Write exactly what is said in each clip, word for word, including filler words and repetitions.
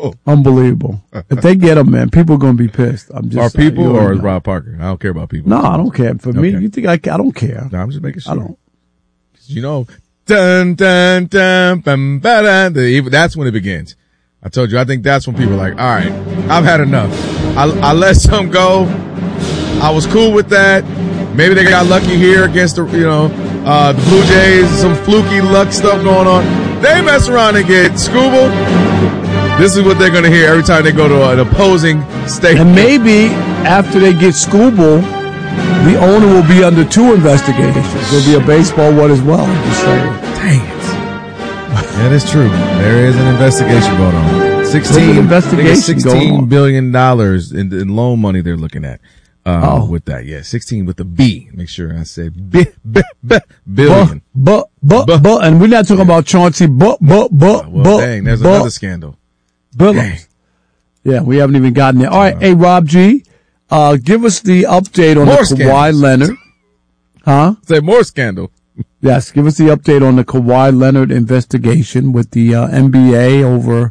Unbelievable. Unbelievable. If they get him, man, people are going to be pissed. I'm just Are people like, or is know. Rob Parker? I don't care about people. No, I don't care. For me, Okay. you think I, I don't care. No, I'm just making sure. I don't. You know, dun, dun, dun, bum, ba, dun, the, that's when it begins. I told you, I think that's when people are like, all right, I've had enough. I, I let some go. I was cool with that. Maybe they got lucky here against the, you know, uh, the Blue Jays, some fluky luck stuff going on. They mess around and get Scooble. This is what they're going to hear every time they go to an opposing state. And maybe after they get Scooble, the owner will be under two investigations. There'll be a baseball one as well. Just saying. Dang it. That is true. There is an investigation going on. Sixteen investigation sixteen billion dollars in, in loan money they're looking at. Uh, oh. with that, yeah, sixteen with the B. Make sure I say B, B, B, billion. But, but, but, but, and we're not talking about Chauncey, but, but, but, Uh, well, but, dang, there's but, another scandal. Billups. Yeah, we haven't even gotten there. All right, hey, Rob G, uh, give us the update on More the Kawhi scandals. Leonard. Huh? Say more scandal. Yes, give us the update on the Kawhi Leonard investigation with the uh, N B A over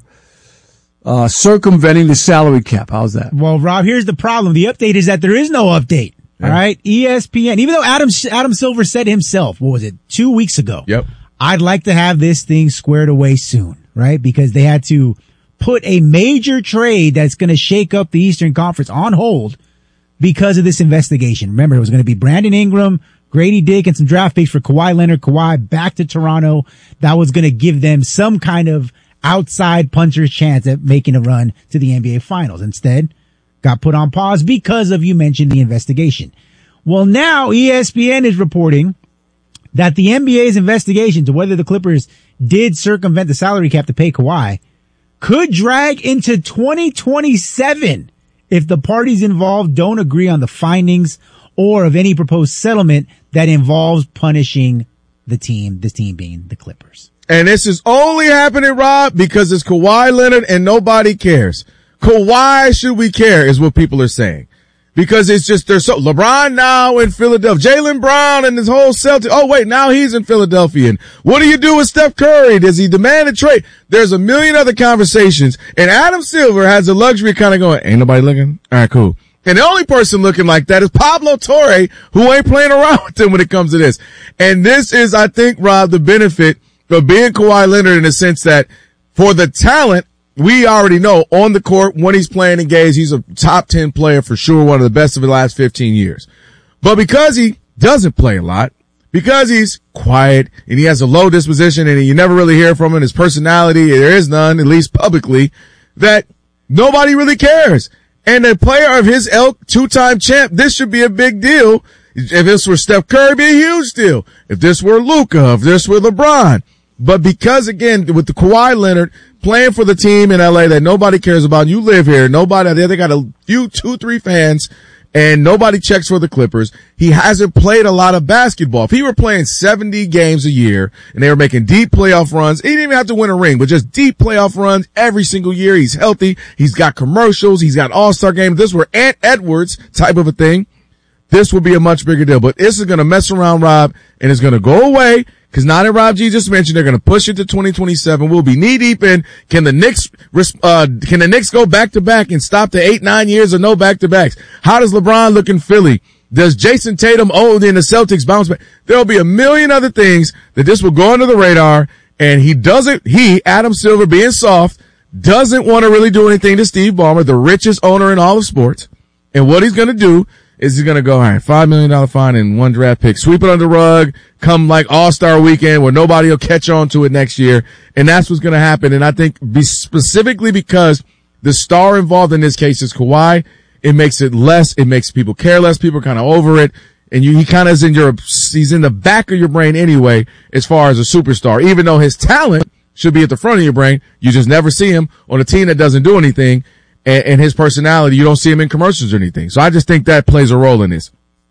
uh, circumventing the salary cap. How's that? Well, Rob, here's the problem. The update is that there is no update. Yeah. All right. E S P N, even though Adam, Adam Silver said himself, what was it, two weeks ago? Yep. I'd like to have this thing squared away soon, right? Because they had to put a major trade that's going to shake up the Eastern Conference on hold because of this investigation. Remember, it was going to be Brandon Ingram, Grady Dick, and some draft picks for Kawhi Leonard. Kawhi back to Toronto. That was going to give them some kind of outside puncher's chance at making a run to the N B A Finals. Instead, got put on pause because of, you mentioned, the investigation. Well, now E S P N is reporting that the N B A's investigation to whether the Clippers did circumvent the salary cap to pay Kawhi could drag into twenty twenty-seven if the parties involved don't agree on the findings or of any proposed settlement that involves punishing the team, this team being the Clippers. And this is only happening, Rob, because it's Kawhi Leonard and nobody cares. Kawhi, should we care, is what people are saying. Because it's just, there's so, LeBron now in Philadelphia, Jaylen Brown and this whole Celtic. Oh wait, now he's in Philadelphia. And what do you do with Steph Curry? Does he demand a trade? There's a million other conversations. And Adam Silver has the luxury of kind of going, ain't nobody looking? All right, cool. And the only person looking like that is Pablo Torre, who ain't playing around with him when it comes to this. And this is, I think, Rob, the benefit of being Kawhi Leonard in the sense that for the talent, we already know on the court when he's playing engaged, he's a top ten player for sure, one of the best of the last fifteen years. But because he doesn't play a lot, because he's quiet and he has a low disposition and you never really hear from him, his personality, there is none, at least publicly, that nobody really cares. And a player of his ilk, two-time champ, this should be a big deal. If this were Steph Curry, it'd be a huge deal. If this were Luka, if this were LeBron. But because, again, with the Kawhi Leonard playing for the team in L A that nobody cares about, you live here, nobody, they got a few, two, three fans, and nobody checks for the Clippers. He hasn't played a lot of basketball. If he were playing seventy games a year and they were making deep playoff runs, he didn't even have to win a ring, but just deep playoff runs every single year. He's healthy. He's got commercials. He's got all-star games. If this were Ant Edwards type of a thing, this would be a much bigger deal. But this is going to mess around, Rob, and it's going to go away. Because now that Rob G just mentioned, they're going to push it to twenty twenty-seven. We'll be knee deep in. Can the Knicks, uh, can the Knicks go back to back and stop the eight, nine years of no back to backs? How does LeBron look in Philly? Does Jason Tatum own in the Celtics bounce back? There'll be a million other things that this will go under the radar. And he doesn't, he, Adam Silver, being soft, doesn't want to really do anything to Steve Ballmer, the richest owner in all of sports. And what he's going to do is he's going to go, all right, five million dollars fine and one draft pick, sweep it under the rug, come like All-Star weekend where nobody will catch on to it next year. And that's what's going to happen. And I think be specifically because the star involved in this case is Kawhi, it makes it less, it makes people care less. People are kind of over it. And you, he kind of is in your, he's in the back of your brain anyway, as far as a superstar, even though his talent should be at the front of your brain. You just never see him on a team that doesn't do anything. And, and his personality, you don't see him in commercials or anything. So I just think that plays a role in this.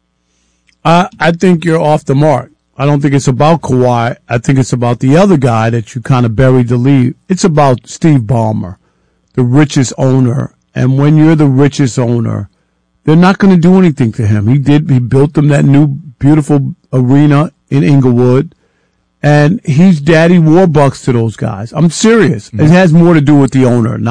Uh, I think you're off the mark. I don't think it's about Kawhi. I think it's about the other guy that you kind of buried the lead. It's about Steve Ballmer, the richest owner. And when you're the richest owner, they're not going to do anything to him. He did, he built them that new beautiful arena in Inglewood. And he's daddy Warbucks to those guys. I'm serious. Mm-hmm. It has more to do with the owner, not